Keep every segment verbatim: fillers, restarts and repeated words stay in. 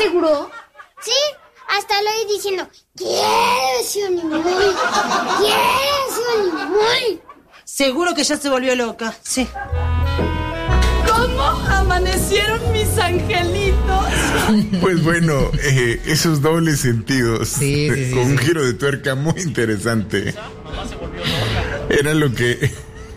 seguro? Sí, hasta lo oí diciendo, quiero ese animal, quiero ese animal. Seguro que ya se volvió loca, sí. ¿Cómo amanecieron mis angelitos? Pues bueno, eh, esos dobles sentidos, sí, sí, sí, con sí. un giro de tuerca muy interesante, era lo que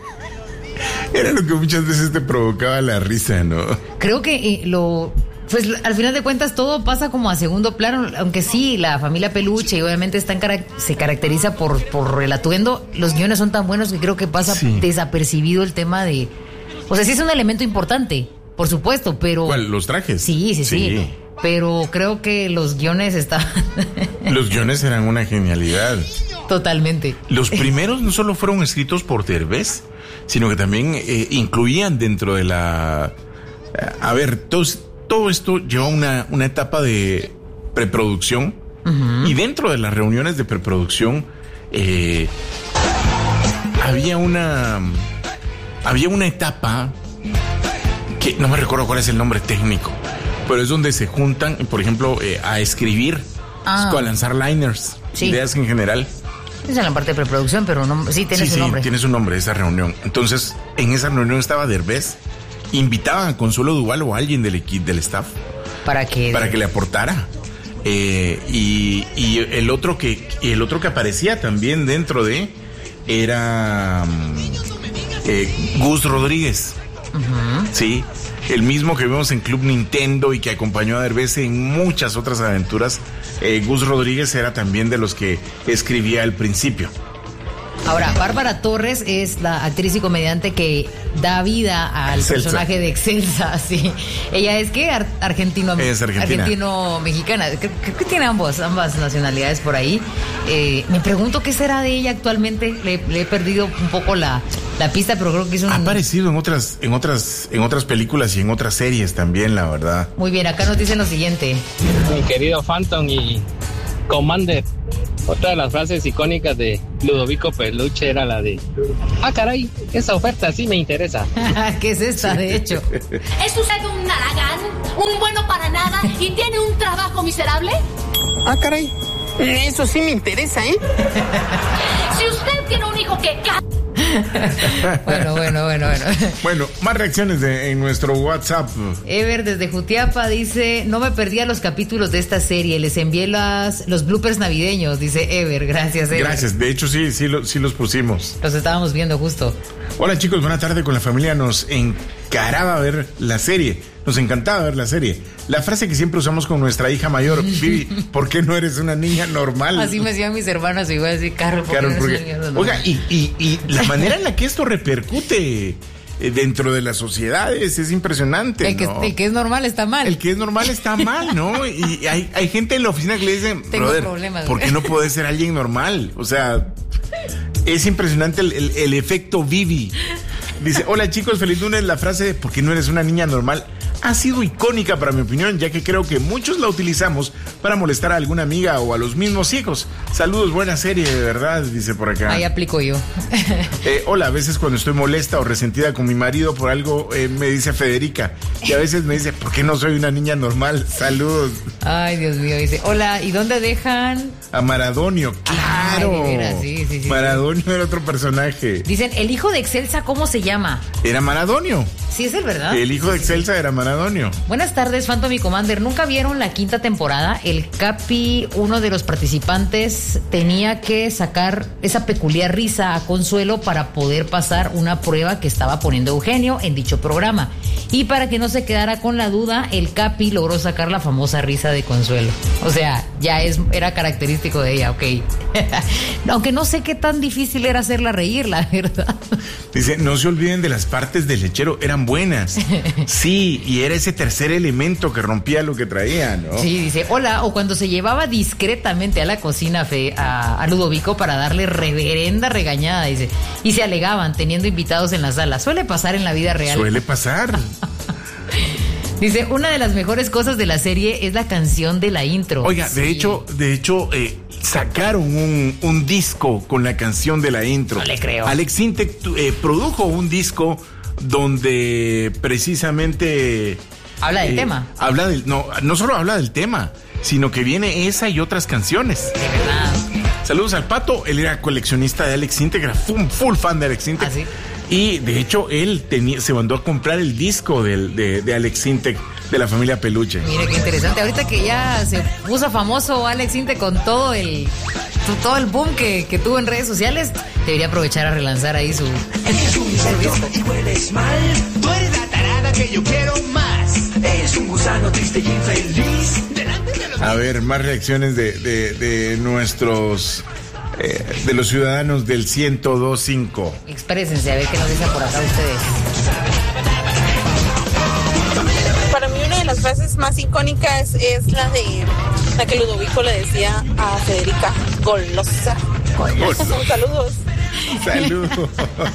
era lo que muchas veces te provocaba la risa, ¿no? Creo que eh, lo... Pues al final de cuentas todo pasa como a segundo plano, aunque sí, la familia Peluche y obviamente están cara- se caracteriza por, por el atuendo, los guiones son tan buenos que creo que pasa Sí. desapercibido el tema de... O sea, sí es un elemento importante, por supuesto, pero... ¿Cuál? ¿Los trajes? Sí, sí, sí, Sí. pero creo que los guiones están... Los guiones eran una genialidad. Totalmente. Los primeros no solo fueron escritos por Derbez, sino que también eh, incluían dentro de la... A ver, todos... Todo esto lleva una, una etapa de preproducción, uh-huh. Y dentro de las reuniones de preproducción eh, había una había una etapa que no me recuerdo cuál es el nombre técnico, pero es donde se juntan, por ejemplo, eh, a escribir, ah. a lanzar liners, sí. Ideas en general. Es en la parte de preproducción, pero no, sí tiene sí, su sí, nombre. Tiene su nombre esa reunión. Entonces, en esa reunión estaba Derbez. Invitaban a Consuelo Duval o a alguien del equipo del staff para que para que le aportara eh, y, y el otro que y el otro que aparecía también dentro de era eh, Gus Rodríguez, uh-huh. Sí, el mismo que vimos en Club Nintendo y que acompañó a Derbez en muchas otras aventuras. eh, Gus Rodríguez era también de los que escribía al principio. Ahora, Bárbara Torres es la actriz y comediante que da vida al Excelsa. Personaje de Excelsa, sí. Ella es que Ar- argentino, es argentina. argentino-mexicana. Creo, creo que tiene ambos, ambas nacionalidades por ahí. Eh, me pregunto qué será de ella actualmente. Le, le he perdido un poco la, la pista, pero creo que es un... Ha aparecido en otras, en otras, en otras películas y en otras series también, la verdad. Muy bien, acá nos dicen lo siguiente. Mi querido Phantom y Commander. Otra de las frases icónicas de Ludovico Peluche era la de: ah, caray, esa oferta sí me interesa. ¿Qué es esta, de hecho? ¿Es usted un naragán, un bueno para nada y tiene un trabajo miserable? Ah, caray, eso sí me interesa, ¿eh? Si usted tiene un hijo que... Bueno, bueno, bueno, bueno. Bueno, más reacciones de, en nuestro WhatsApp. Ever desde Jutiapa dice: no me perdía los capítulos de esta serie, les envié las, los bloopers navideños, dice Ever. Gracias, Ever. Gracias, de hecho sí, sí, lo, sí los pusimos. Los estábamos viendo justo. Hola chicos, buena tarde con la familia. Nos encaraba ver la serie, nos encantaba ver la serie. La frase que siempre usamos con nuestra hija mayor: Vivi, ¿por qué no eres una niña normal? Así me decían mis hermanos, igual así, Carol, ¿por Carol, qué no porque, eres una niña normal? oiga, y, y, y la manera en la que esto repercute dentro de las sociedades es impresionante. El que, ¿no? el que es normal está mal. El que es normal está mal, ¿no? Y hay, hay gente en la oficina que le dicen: tengo brother, problemas. ¿por qué no puede ser alguien normal? O sea, es impresionante el, el, el efecto Vivi. Dice: hola chicos, feliz lunes. La frase de ¿por qué no eres una niña normal? Ha sido icónica para mi opinión, ya que creo que muchos la utilizamos para molestar a alguna amiga o a los mismos hijos. Saludos, buena serie, de verdad, dice por acá. Ahí aplico yo. Eh, hola, a veces cuando estoy molesta o resentida con mi marido por algo, eh, me dice Federica. Y a veces me dice: ¿por qué no soy una niña normal? Saludos. Ay, Dios mío, dice: hola, ¿y dónde dejan? A Maradonio, claro. Ay, de veras, sí, sí, sí. Maradonio era otro personaje. Dicen: el hijo de Excelsa, ¿cómo se llama? Era Maradonio. Sí, es el verdad. El hijo de Excelsa era Maradonio. Buenas tardes, Phantom y Commander. ¿Nunca vieron la quinta temporada? El Capi, uno de los participantes, tenía que sacar esa peculiar risa a Consuelo para poder pasar una prueba que estaba poniendo Eugenio en dicho programa. Y para que no se quedara con la duda, el Capi logró sacar la famosa risa de Consuelo. O sea, ya es, era característico de ella, ok. Aunque no sé qué tan difícil era hacerla reír, la verdad. Dice: no se olviden de las partes del lechero, eran buenas. Sí, y era ese tercer elemento que rompía lo que traía, ¿no? Sí, dice: hola, o cuando se llevaba discretamente a la cocina fe, a, a Ludovico para darle reverenda regañada, dice, y se alegaban teniendo invitados en la sala. Suele pasar en la vida real. Suele pasar. Dice: una de las mejores cosas de la serie es la canción de la intro. Oiga, sí. de hecho, de hecho, eh, sacaron un, un disco con la canción de la intro. No le creo. Alex Intec eh, produjo un disco donde precisamente Habla del eh, tema. Habla del, no, no solo habla del tema, sino que viene esa y otras canciones. De verdad. Saludos al Pato, él era coleccionista de Alex Intec, era full, full fan de Alex Intec. ¿Ah, sí? Y de hecho él tenía, se mandó a comprar el disco del, de, de Alex Intec, de la familia Peluche. Mire qué interesante. Ahorita que ya se puso famoso Alex Intec con todo el todo el boom que, que tuvo en redes sociales, debería aprovechar a relanzar ahí su, su disco. Y hueles mal, tú eres la tarada que yo quiero más. Eres un gusano triste y infeliz. Delante de los... A ver, más reacciones de, de, de nuestros... Eh, de los ciudadanos del ciento dos punto cinco. Exprésense, a ver qué nos dicen por acá ustedes. Para mí una de las frases más icónicas es la de la que Ludovico le decía a Federica, golosa. Golosa. Saludos. Saludos.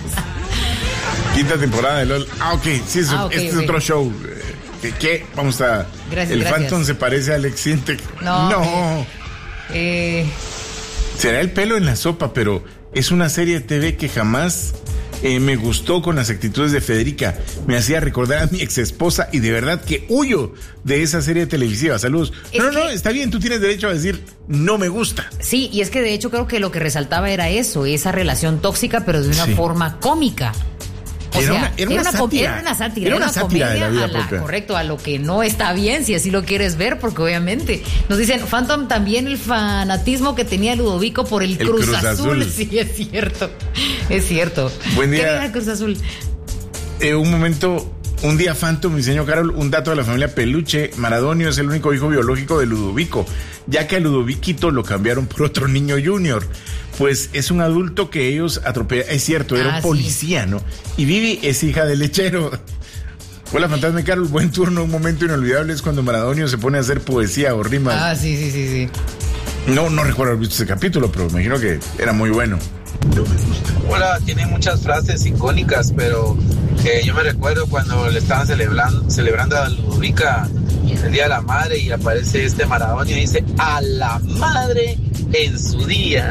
Quinta temporada de LOL. Ah, ok, sí, es, ah, okay, este okay. es otro show. ¿Qué? qué? Vamos a... Gracias, el gracias. Phantom se parece a Alex Intec. No. No. Eh... Será el pelo en la sopa, pero es una serie de T V que jamás eh, me gustó con las actitudes de Federica. Me hacía recordar a mi ex esposa y de verdad que huyo de esa serie televisiva. Saludos. Es no, no, que... no, está bien, tú tienes derecho a decir no me gusta. Sí, y es que de hecho creo que lo que resaltaba era eso, esa relación tóxica, pero de una Sí. forma cómica. O Era sea, una- era una com- sátira. era una sátira, Era era una una sátira de la comedia vida a la- propia. correcto, a lo que no está bien, si así lo quieres ver, porque obviamente nos dicen, Phantom, también el fanatismo que tenía Ludovico por el, El Cruz, Cruz Azul. Azul. Sí, es cierto, es cierto. Buen día. ¿Qué era el Cruz Azul? Eh, un momento, un día Phantom, mi señor Carol, un dato de la familia Peluche. Maradonio es el único hijo biológico de Ludovico, ya que a Ludoviquito lo cambiaron por otro niño junior. Pues es un adulto que ellos atropellan. Es cierto, era Ah, un sí. policía, ¿no? Y Vivi es hija del lechero. Hola, Fantasma y Carol, buen turno. Un momento inolvidable es cuando Maradonio se pone a hacer poesía o rimas. Ah, sí, sí, sí, sí. No, no recuerdo haber visto ese capítulo, pero me imagino que era muy bueno. Hola, tiene muchas frases icónicas, pero que yo me recuerdo cuando le estaban celebrando, celebrando a Ludovica el Día de la Madre y aparece este Maradona y dice a la madre en su día.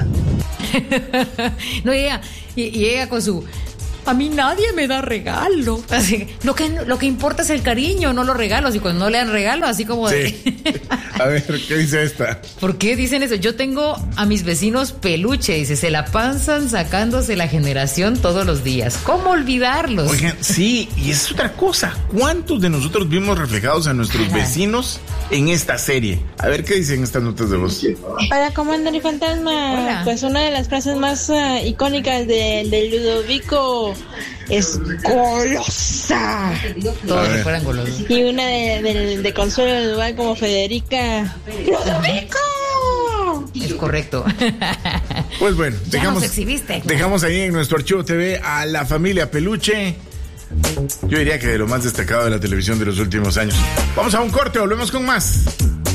No, y ella, y, y ella con su... A mí nadie me da regalo. Así, lo que lo que importa es el cariño, no los regalos. Y cuando no le dan regalo, así como de... Sí. A ver, ¿qué dice esta? ¿Por qué dicen eso? Yo tengo a mis vecinos Peluche, dice, se la pasan sacándose la generación todos los días. ¿Cómo olvidarlos? Oigan, sí, y es otra cosa. ¿Cuántos de nosotros vimos reflejados a nuestros Ajá. vecinos en esta serie? A ver qué dicen estas notas de voz. Hola, Commander y Fantasma. Hola. Pues una de las frases más uh, icónicas de, de Ludovico es golosa. Todos A ver. recuerdan golosos. Y una de, de, de Consuelo Duval como Federica. ¡Ludovico! Es correcto. Pues bueno, Ya dejamos, nos exhibiste. dejamos ahí en nuestro archivo T V a la familia Peluche. Yo diría que de lo más destacado de la televisión de los últimos años. Vamos a un corte, volvemos con más.